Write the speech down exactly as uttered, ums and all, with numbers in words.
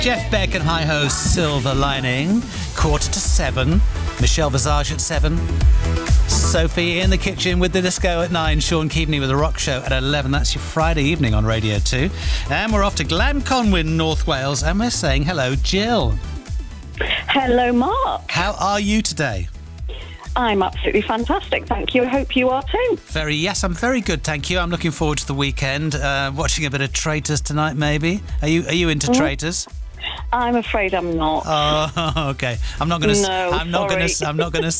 Jeff Beck and Hi-Ho Silver Lining. Quarter to seven. Michelle Visage at seven. Sophie in the kitchen with the disco at nine. Sean Keaveney with the rock show at eleven. That's your Friday evening on Radio two. And we're off to Glanconwyn, North Wales, and we're saying hello, Jill. Hello, Mark. How are you today? I'm absolutely fantastic, thank you. I hope you are too. Very, yes, I'm very good, thank you. I'm looking forward to the weekend. Uh, watching a bit of Traitors tonight, maybe. Are you Are you into mm. Traitors? I'm afraid I'm not. Oh, okay. I'm not going to. No, I'm not going sorry. to. I'm not going to